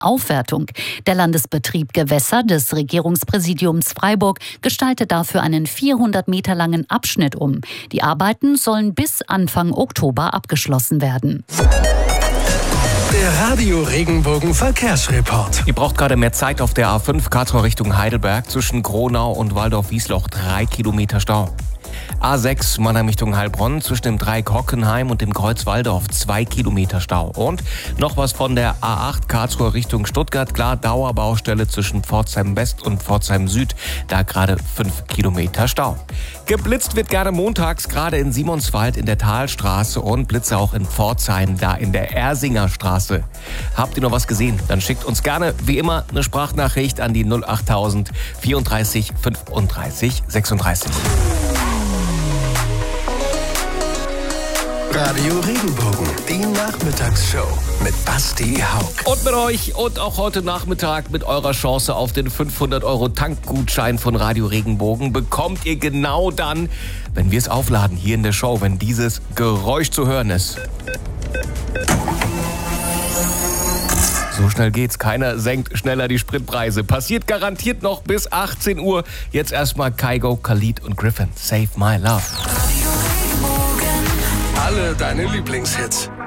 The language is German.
Aufwertung. Der Landesbetrieb Gewässer des Regierungspräsidiums Freiburg gestaltet dafür einen 400 Meter langen Abschnitt um. Die Arbeiten sollen bis Anfang Oktober abgeschlossen werden. Der Radio Regenbogen Verkehrsreport. Ihr braucht gerade mehr Zeit auf der A5 Karlsruhe Richtung Heidelberg. Zwischen Gronau und Waldorf-Wiesloch 3 Kilometer Stau. A6 Mannheim Richtung Heilbronn zwischen dem Dreieck Hockenheim und dem Kreuz Walldorf 2 Kilometer Stau. Und noch was von der A8 Karlsruhe Richtung Stuttgart. Klar, Dauerbaustelle zwischen Pforzheim West und Pforzheim Süd. Da gerade 5 Kilometer Stau. Geblitzt wird gerne montags, gerade in Simonswald in der Talstraße und Blitze auch in Pforzheim, da in der Ersinger Straße. Habt ihr noch was gesehen? Dann schickt uns gerne, wie immer, eine Sprachnachricht an die 08000 34 35 36. Radio Regenbogen, die Nachmittagsshow mit Basti Haug. Und mit euch und auch heute Nachmittag mit eurer Chance auf den 500 € Tankgutschein von Radio Regenbogen bekommt ihr genau dann, wenn wir es aufladen hier in der Show, wenn dieses Geräusch zu hören ist. So schnell geht's. Keiner senkt schneller die Spritpreise. Passiert garantiert noch bis 18 Uhr. Jetzt erstmal Kygo, Khalid und Griffin. Save My Love. Alle deine Lieblingshits.